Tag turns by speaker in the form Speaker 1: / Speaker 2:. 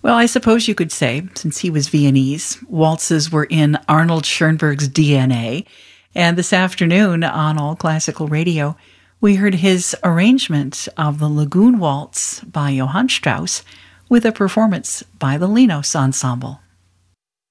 Speaker 1: Well, I suppose you could say, since he was Viennese, waltzes were in Arnold Schoenberg's DNA. And this afternoon on All Classical Radio, we heard his arrangement of the Lagoon Waltz by Johann Strauss with a performance by the Linos Ensemble.